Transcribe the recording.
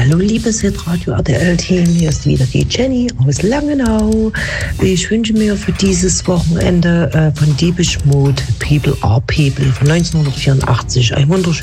Hallo liebes Hitradio RTL-Team, hier ist wieder die Jenny aus Langenau. Ich wünsche mir für dieses Wochenende von Depeche Mode People Are People von 1984 ein wunderschönes